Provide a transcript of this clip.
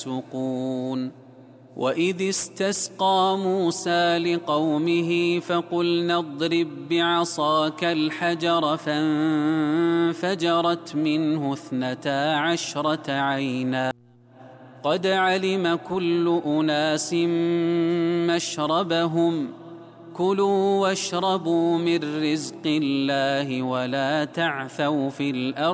يفسقون. وإذ استسقى موسى لقومه فقلنا اضرب بعصاك الحجر فانفجرت منه 12 عينا قد علم كل أناس مشربهم كلوا واشربوا من رزق الله ولا تعثوا في الأرض